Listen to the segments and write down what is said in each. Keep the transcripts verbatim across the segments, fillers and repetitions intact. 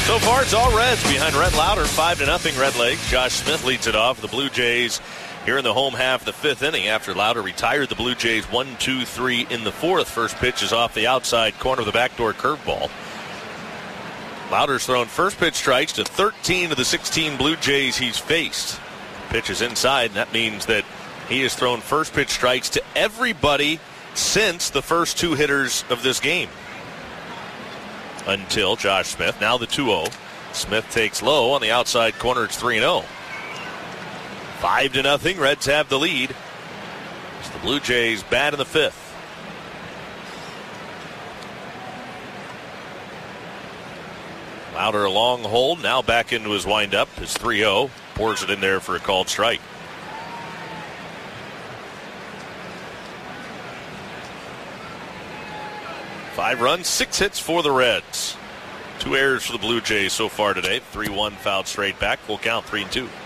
So far, it's all Reds behind Rhett Lauder, five to nothing. Red Lakes. Josh Smith leads it off. The Blue Jays here in the home half of the fifth inning after Lauder retired the Blue Jays one two three in the fourth. First pitch is off the outside corner of the backdoor curveball. Lauder's thrown first pitch strikes to thirteen of the sixteen Blue Jays he's faced. Pitch is inside, and that means that he has thrown first pitch strikes to everybody since the first two hitters of this game. Until Josh Smith. Now the two oh. Smith takes low on the outside corner. It's three and oh. Five to nothing. Reds have the lead. It's the Blue Jays bat in the fifth. Lauder a long hold. Now back into his windup. It's three oh. Pours it in there for a called strike. Five runs, six hits for the Reds. Two errors for the Blue Jays so far today. three one fouled straight back. We'll count three and two.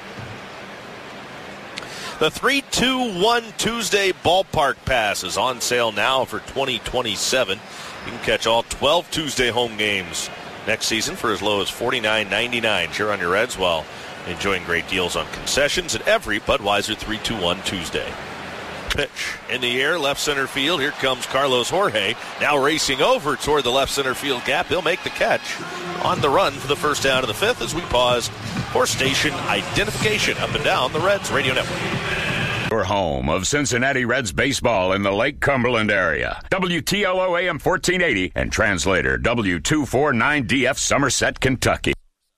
The three two one Tuesday ballpark pass is on sale now for twenty twenty-seven. You can catch all twelve Tuesday home games next season for as low as forty-nine ninety-nine. Cheer on your Reds while enjoying great deals on concessions at every Budweiser three two one Tuesday. Pitch in the air, left center field. Here comes Carlos Jorge, now racing over toward the left center field gap. He'll make the catch on the run for the first out of the fifth as we pause for station identification. Up and down the Reds Radio Network. Your home of Cincinnati Reds baseball in the Lake Cumberland area. W T L O A M fourteen eighty and translator W two forty-nine D F Somerset, Kentucky.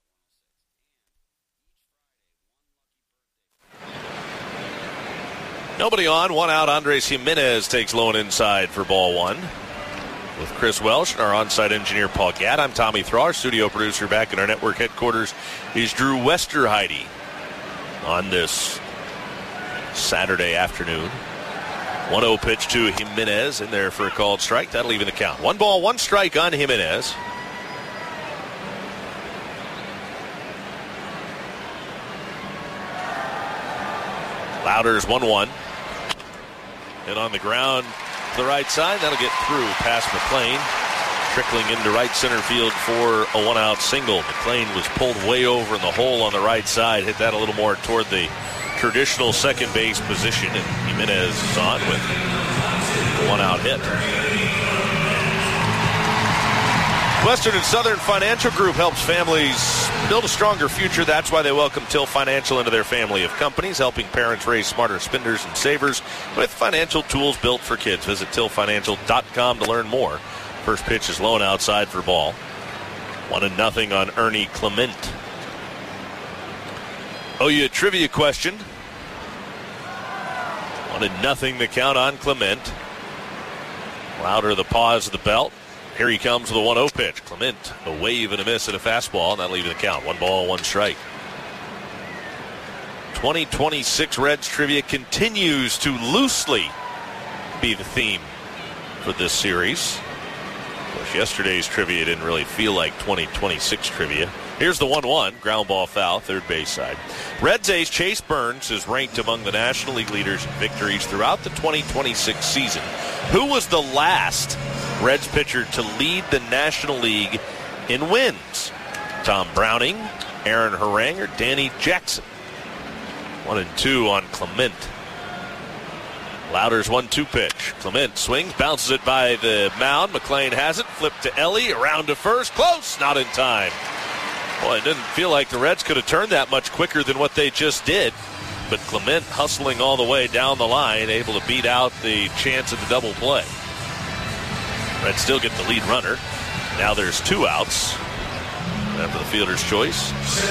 Nobody on, one out. Andres Jimenez takes low and inside for ball one. With Chris Welsh and our on-site engineer Paul Gadd, I'm Tommy Thraw. Our studio producer back in our network headquarters is Drew Westerheide on this Saturday afternoon. one oh pitch to Jimenez in there for a called strike. That'll even the count. One ball, one strike on Jimenez. Lauder's one one. And on the ground to the right side, that'll get through past McLean. Trickling into right center field for a one-out single. McLean was pulled way over in the hole on the right side. Hit that a little more toward the traditional second base position. And Jimenez is on with a one-out hit. Western and Southern Financial Group helps families build a stronger future. That's why they welcome Till Financial into their family of companies, helping parents raise smarter spenders and savers with financial tools built for kids. Visit till financial dot com to learn more. First pitch is low and outside for ball. One and nothing on Ernie Clement. Oh, you a trivia question. One and nothing to count on Clement. Lauder the pause of the belt. Here he comes with a one oh pitch. Clement, a wave and a miss and a fastball, and that'll even the count. One ball, one strike. twenty twenty-six Reds trivia continues to loosely be the theme for this series. Of course, yesterday's trivia didn't really feel like twenty twenty-six trivia. Here's the one one, ground ball foul, third base side. Reds ace Chase Burns is ranked among the National League leaders in victories throughout the twenty twenty-six season. Who was the last Reds pitcher to lead the National League in wins? Tom Browning, Aaron Harang, or Danny Jackson? One and two on Clement. Lauder's one two pitch. Clement swings, bounces it by the mound. McLean has it, flipped to Ellie, around to first, close, not in time. Boy, it didn't feel like the Reds could have turned that much quicker than what they just did. But Clement hustling all the way down the line, able to beat out the chance of the double play. Reds still get the lead runner. Now there's two outs after the fielder's choice.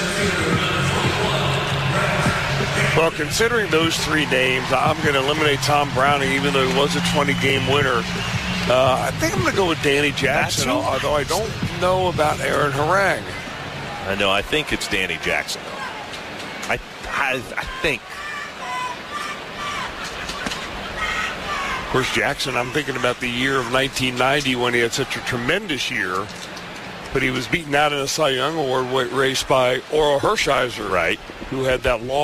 Well, considering those three names, I'm going to eliminate Tom Browning, even though he was a twenty-game winner. Uh, I think I'm going to go with Danny Jackson, although I don't know about Aaron Harang. I know. I think it's Danny Jackson. I, I, I think. Of course, Jackson, I'm thinking about the year of nineteen ninety when he had such a tremendous year, but he was beaten out in a Cy Young Award race by Oral Hershiser, right, who had that long